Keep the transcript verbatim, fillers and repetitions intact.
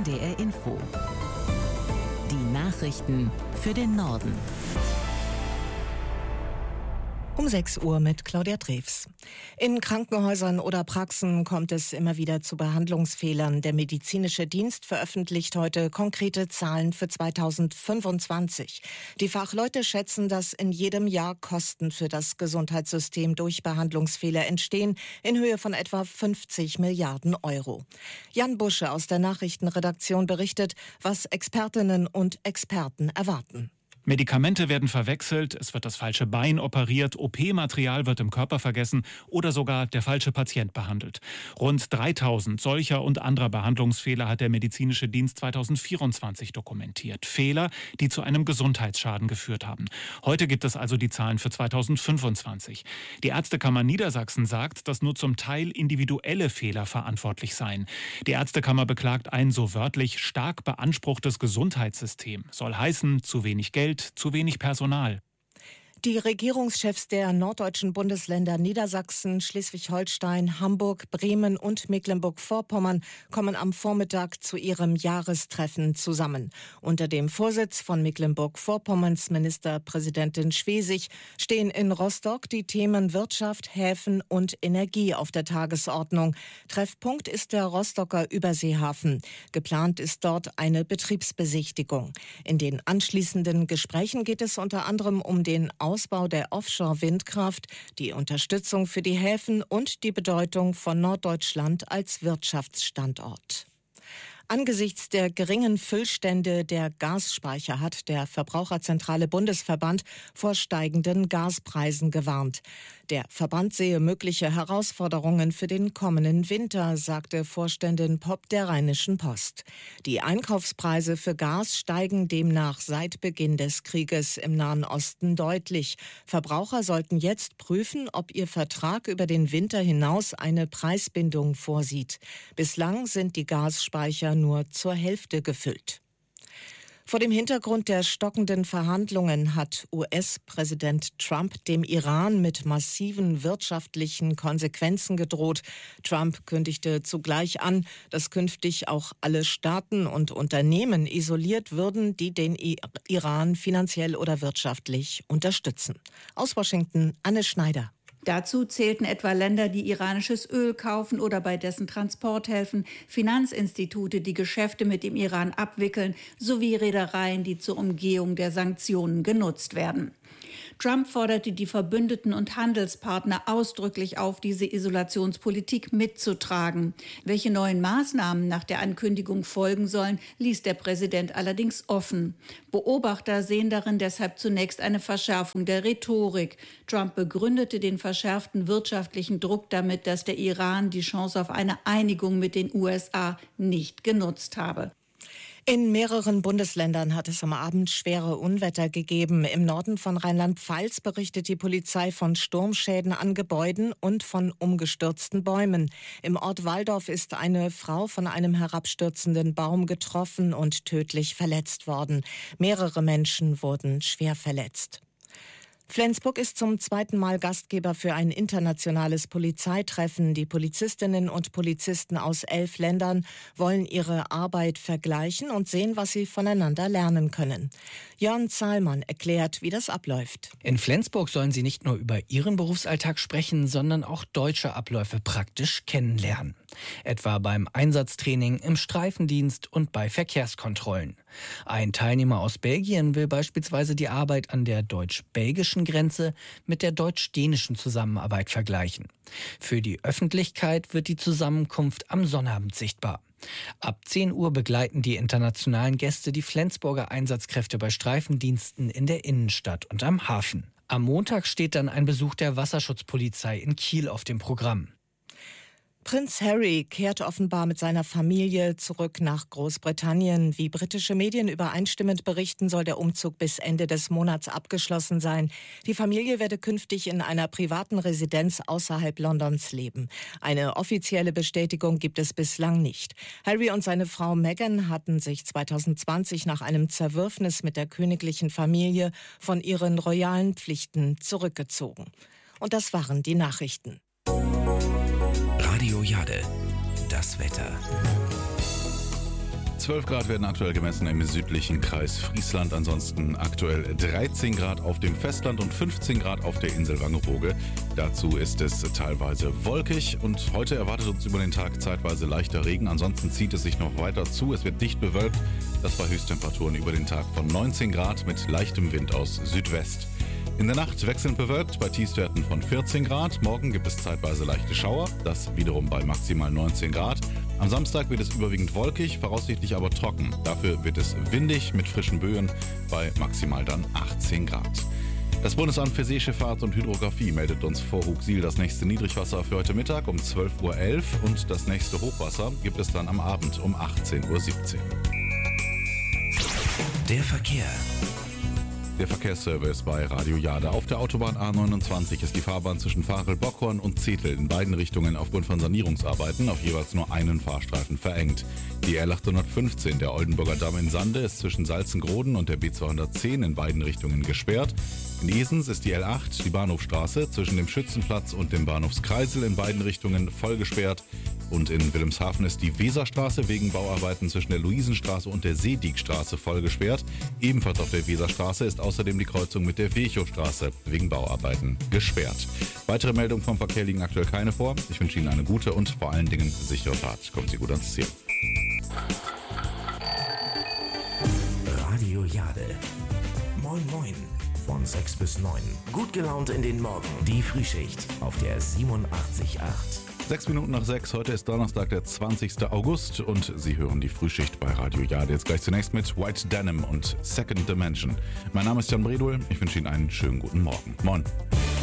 D R Info. Die Nachrichten für den Norden. Um sechs Uhr mit Claudia Drews. In Krankenhäusern oder Praxen kommt es immer wieder zu Behandlungsfehlern. Der medizinische Dienst veröffentlicht heute konkrete Zahlen für zweitausendfünfundzwanzig. Die Fachleute schätzen, dass in jedem Jahr Kosten für das Gesundheitssystem durch Behandlungsfehler entstehen, in Höhe von etwa fünfzig Milliarden Euro. Jan Busche aus der Nachrichtenredaktion berichtet, was Expertinnen und Experten erwarten. Medikamente werden verwechselt, es wird das falsche Bein operiert, O P-Material wird im Körper vergessen oder sogar der falsche Patient behandelt. Rund dreitausend solcher und anderer Behandlungsfehler hat der medizinische Dienst zweitausendvierundzwanzig dokumentiert. Fehler, die zu einem Gesundheitsschaden geführt haben. Heute gibt es also die Zahlen für zweitausendfünfundzwanzig. Die Ärztekammer Niedersachsen sagt, dass nur zum Teil individuelle Fehler verantwortlich seien. Die Ärztekammer beklagt ein so wörtlich stark beanspruchtes Gesundheitssystem. Soll heißen, zu wenig Geld, zu wenig Personal. Die Regierungschefs der norddeutschen Bundesländer Niedersachsen, Schleswig-Holstein, Hamburg, Bremen und Mecklenburg-Vorpommern kommen am Vormittag zu ihrem Jahrestreffen zusammen. Unter dem Vorsitz von Mecklenburg-Vorpommerns Ministerpräsidentin Schwesig stehen in Rostock die Themen Wirtschaft, Häfen und Energie auf der Tagesordnung. Treffpunkt ist der Rostocker Überseehafen. Geplant ist dort eine Betriebsbesichtigung. In den anschließenden Gesprächen geht es unter anderem um den Ausbau der Offshore-Windkraft, die Unterstützung für die Häfen und die Bedeutung von Norddeutschland als Wirtschaftsstandort. Angesichts der geringen Füllstände der Gasspeicher hat der Verbraucherzentrale Bundesverband vor steigenden Gaspreisen gewarnt. Der Verband sehe mögliche Herausforderungen für den kommenden Winter, sagte Vorständin Popp der Rheinischen Post. Die Einkaufspreise für Gas steigen demnach seit Beginn des Krieges im Nahen Osten deutlich. Verbraucher sollten jetzt prüfen, ob ihr Vertrag über den Winter hinaus eine Preisbindung vorsieht. Bislang sind die Gasspeicher nur zur Hälfte gefüllt. Vor dem Hintergrund der stockenden Verhandlungen hat U S-Präsident Trump dem Iran mit massiven wirtschaftlichen Konsequenzen gedroht. Trump kündigte zugleich an, dass künftig auch alle Staaten und Unternehmen isoliert würden, die den Iran finanziell oder wirtschaftlich unterstützen. Aus Washington, Anne Schneider. Dazu zählten etwa Länder, die iranisches Öl kaufen oder bei dessen Transport helfen, Finanzinstitute, die Geschäfte mit dem Iran abwickeln, sowie Reedereien, die zur Umgehung der Sanktionen genutzt werden. Trump forderte die Verbündeten und Handelspartner ausdrücklich auf, diese Isolationspolitik mitzutragen. Welche neuen Maßnahmen nach der Ankündigung folgen sollen, ließ der Präsident allerdings offen. Beobachter sehen darin deshalb zunächst eine Verschärfung der Rhetorik. Trump begründete den verschärften wirtschaftlichen Druck damit, dass der Iran die Chance auf eine Einigung mit den U S A nicht genutzt habe. In mehreren Bundesländern hat es am Abend schwere Unwetter gegeben. Im Norden von Rheinland-Pfalz berichtet die Polizei von Sturmschäden an Gebäuden und von umgestürzten Bäumen. Im Ort Walldorf ist eine Frau von einem herabstürzenden Baum getroffen und tödlich verletzt worden. Mehrere Menschen wurden schwer verletzt. Flensburg ist zum zweiten Mal Gastgeber für ein internationales Polizeitreffen. Die Polizistinnen und Polizisten aus elf Ländern wollen ihre Arbeit vergleichen und sehen, was sie voneinander lernen können. Jörn Zahlmann erklärt, wie das abläuft. In Flensburg sollen sie nicht nur über ihren Berufsalltag sprechen, sondern auch deutsche Abläufe praktisch kennenlernen. Etwa beim Einsatztraining, im Streifendienst und bei Verkehrskontrollen. Ein Teilnehmer aus Belgien will beispielsweise die Arbeit an der deutsch-belgischen Grenze mit der deutsch-dänischen Zusammenarbeit vergleichen. Für die Öffentlichkeit wird die Zusammenkunft am Sonnabend sichtbar. Ab zehn Uhr begleiten die internationalen Gäste die Flensburger Einsatzkräfte bei Streifendiensten in der Innenstadt und am Hafen. Am Montag steht dann ein Besuch der Wasserschutzpolizei in Kiel auf dem Programm. Prinz Harry kehrt offenbar mit seiner Familie zurück nach Großbritannien. Wie britische Medien übereinstimmend berichten, soll der Umzug bis Ende des Monats abgeschlossen sein. Die Familie werde künftig in einer privaten Residenz außerhalb Londons leben. Eine offizielle Bestätigung gibt es bislang nicht. Harry und seine Frau Meghan hatten sich zweitausendzwanzig nach einem Zerwürfnis mit der königlichen Familie von ihren royalen Pflichten zurückgezogen. Und das waren die Nachrichten. Radio Jade, das Wetter. zwölf Grad werden aktuell gemessen im südlichen Kreis Friesland. Ansonsten aktuell dreizehn Grad auf dem Festland und fünfzehn Grad auf der Insel Wangerooge. Dazu ist es teilweise wolkig und heute erwartet uns über den Tag zeitweise leichter Regen. Ansonsten zieht es sich noch weiter zu. Es wird dicht bewölkt. Das bei Höchsttemperaturen über den Tag von neunzehn Grad mit leichtem Wind aus Südwest. In der Nacht wechselnd bewölkt bei Tiefstwerten von vierzehn Grad. Morgen gibt es zeitweise leichte Schauer, das wiederum bei maximal neunzehn Grad. Am Samstag wird es überwiegend wolkig, voraussichtlich aber trocken. Dafür wird es windig mit frischen Böen bei maximal dann achtzehn Grad. Das Bundesamt für Seeschifffahrt und Hydrographie meldet uns vor Hugsiel das nächste Niedrigwasser für heute Mittag um zwölf Uhr elf und das nächste Hochwasser gibt es dann am Abend um achtzehn Uhr siebzehn. Der Verkehr. Der Verkehrsservice bei Radio Jade. Auf der Autobahn A neunundzwanzig ist die Fahrbahn zwischen Varel-Bockhorn und Zetel in beiden Richtungen aufgrund von Sanierungsarbeiten auf jeweils nur einen Fahrstreifen verengt. Die L achthundertfünfzehn, der Oldenburger Damm in Sande, ist zwischen Salzengroden und der B zweihundertzehn in beiden Richtungen gesperrt. In Esens ist die L acht, die Bahnhofstraße, zwischen dem Schützenplatz und dem Bahnhofskreisel in beiden Richtungen voll gesperrt. Und in Wilhelmshaven ist die Weserstraße wegen Bauarbeiten zwischen der Luisenstraße und der Seediekstraße voll gesperrt. Ebenfalls auf der Weserstraße ist außerdem die Kreuzung mit der Virchowstraße wegen Bauarbeiten gesperrt. Weitere Meldungen vom Verkehr liegen aktuell keine vor. Ich wünsche Ihnen eine gute und vor allen Dingen sichere Fahrt. Kommen Sie gut ans Ziel. Radio Jade. Moin Moin. Von sechs bis neun. Gut gelaunt in den Morgen. Die Frühschicht auf der siebenundachtzig Komma acht. Sechs Minuten nach sechs, heute ist Donnerstag, der zwanzigster August und Sie hören die Frühschicht bei Radio Jade. Jetzt gleich zunächst mit White Denim und Second Dimension. Mein Name ist Jan Bredul, ich wünsche Ihnen einen schönen guten Morgen. Moin.